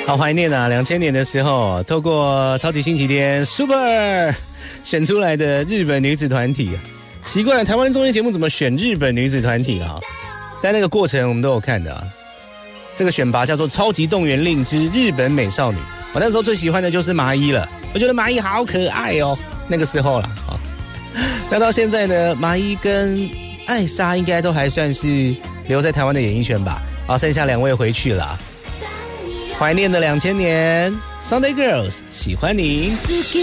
好怀念啊！2000年的时候，透过超级星期天 Super 选出来的日本女子团体，奇怪了，台湾的综艺节目怎么选日本女子团体啊？但那个过程我们都有看的啊。这个选拔叫做超级动员令之日本美少女，我那时候最喜欢的就是麻衣了，我觉得麻衣好可爱哦，那个时候啦啊。那到现在呢，麻衣跟艾莎应该都还算是留在台湾的演艺圈吧，啊，剩下2位回去了。怀念的2000年 Sunday Girls 喜欢你。